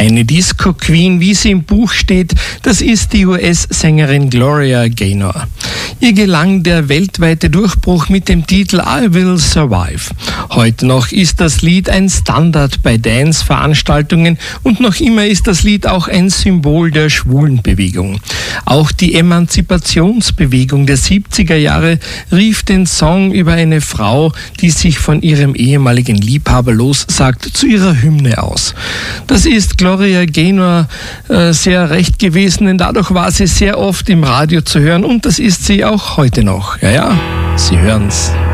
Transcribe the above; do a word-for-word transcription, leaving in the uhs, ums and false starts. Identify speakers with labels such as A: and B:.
A: Eine Disco-Queen, wie sie im Buch steht, das ist die U S-Sängerin Gloria Gaynor. Ihr gelang der weltweite Durchbruch mit dem Titel I Will Survive. Heute noch ist das Lied ein Standard bei Dance-Veranstaltungen und noch immer ist das Lied auch ein Symbol der Schwulenbewegung. Auch die Emanzipationsbewegung der siebziger Jahre rief den Song über eine Frau, die sich von ihrem ehemaligen Liebhaber lossagt, zu ihrer Hymne aus. Das ist Gloria Gaynor äh, sehr recht gewesen, denn dadurch war sie sehr oft im Radio zu hören und das ist sie auch heute noch. Ja, ja, Sie hören's.